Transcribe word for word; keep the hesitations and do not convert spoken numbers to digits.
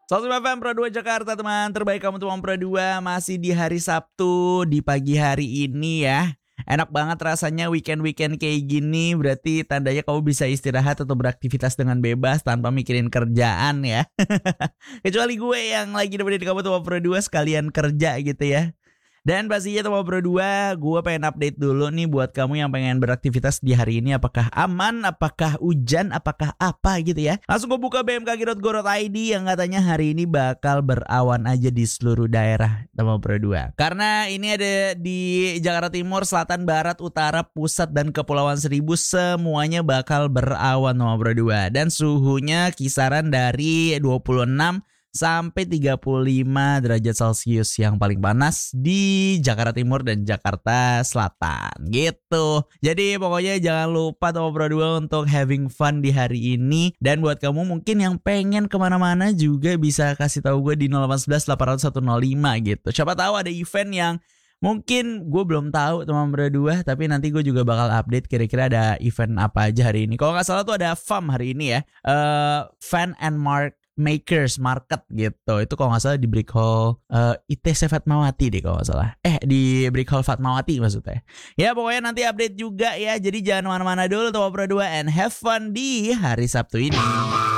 seratus lima F M Pro dua Jakarta, teman terbaik kamu teman Pro dua. Masih di hari Sabtu di pagi hari ini ya. Enak banget rasanya weekend-weekend kayak gini. Berarti tandanya kamu bisa istirahat atau beraktivitas dengan bebas tanpa mikirin kerjaan ya. Kecuali gue yang lagi nemenin kamu teman Pro dua sekalian kerja gitu ya. Dan pastinya teman Pro dua, gue pengen update dulu nih buat kamu yang pengen beraktivitas di hari ini. Apakah aman, apakah hujan, apakah apa gitu ya. Langsung gue buka b m k g dot go dot i d yang katanya hari ini bakal berawan aja di seluruh daerah teman Pro dua. Karena ini ada di Jakarta Timur, Selatan, Barat, Utara, Pusat, dan Kepulauan Seribu. Semuanya bakal berawan teman Pro dua. Dan suhunya kisaran dari dua puluh enam sampai tiga puluh lima derajat Celcius yang paling panas di Jakarta Timur dan Jakarta Selatan gitu. Jadi pokoknya jangan lupa teman Pro dua untuk having fun di hari ini. Dan buat kamu mungkin yang pengen kemana-mana juga bisa kasih tahu gue di nol delapan satu satu delapan nol nol satu nol lima gitu. Siapa tahu ada event yang mungkin gue belum tahu teman Pro dua, tapi nanti gue juga bakal update kira-kira ada event apa aja hari ini. Kalau nggak salah tuh ada F A M hari ini ya, uh, Fan and Mark Makers Market gitu. Itu kalau nggak salah di Brick Hall uh, I T C Fatmawati deh kalau nggak salah. Eh di Brick Hall Fatmawati maksudnya. Ya pokoknya nanti update juga ya. Jadi jangan mana-mana dulu teman Pro dua and have fun di hari Sabtu ini.